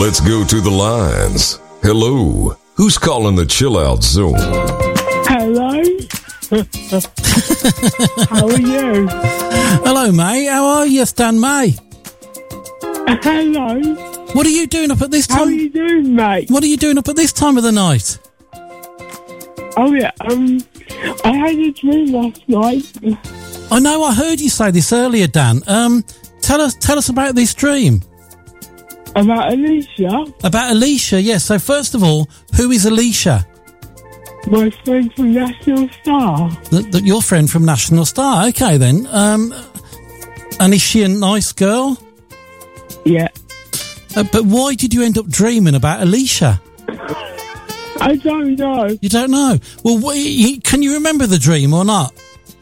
Let's go to the lines. Hello. Who's calling the Chill Out Zone? Hello. How are you? Hello, mate. How are you, Stan May? Hello. What are you doing up at this time? How are you doing, mate? What are you doing up at this time of the night? Oh, yeah. I had a dream last night. I know. I heard you say this earlier, Dan. Tell us about this dream. About Alicia? About Alicia, yes. So first of all, who is Alicia? My friend from National Star. Your friend from National Star. Okay, then. And is she a nice girl? Yeah. But why did you end up dreaming about Alicia? I don't know. You don't know? Well, can you remember the dream or not?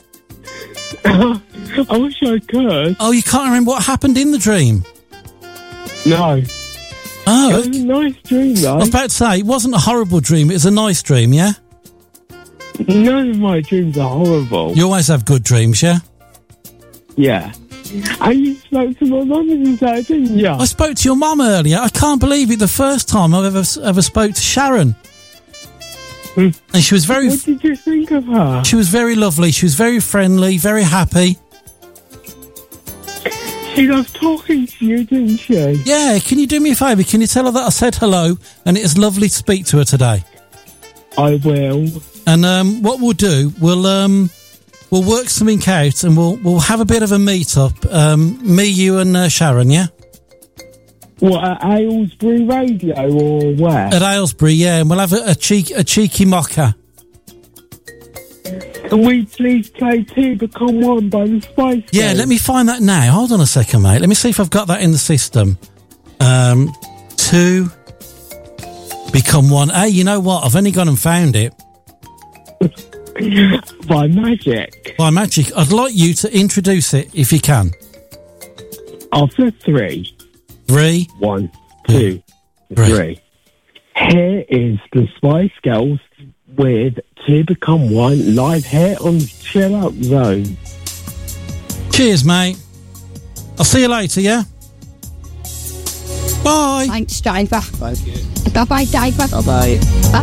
I wish I could. Oh, you can't remember what happened in the dream? No. Oh, it was a nice dream, though. I was about to say, it wasn't a horrible dream, it was a nice dream, yeah? None of my dreams are horrible. You always have good dreams, yeah? Yeah. And you spoke to my mum today, didn't you? I spoke to your mum earlier. I can't believe it. The first time I've ever spoke to Sharon. And she was very... What did you think of her? She was very lovely. She was very friendly, very happy. She loved talking to you, didn't she? Yeah, can you do me a favour? Can you tell her that I said hello and it is lovely to speak to her today? I will. And what we'll do, we'll work something out and we'll have a bit of a meet-up. Me, you and Sharon, yeah? What, at Aylesbury Radio or where? At Aylesbury, yeah, and we'll have a cheeky mocha. Can we please play Two Become One by the Spice Girls? Yeah, let me find that now. Hold on a second, mate. Let me see if I've got that in the system. Two Become One. Hey, you know what? I've only gone and found it. By magic. By magic. I'd like you to introduce it, if you can. After 3. 3. 1, 2, 3. Here is the Spice Girls with Two Become One live here on Chill Out Zone. Cheers, mate. I'll see you later, yeah? Bye. Thanks, driver. Bye-bye, driver. Bye-bye.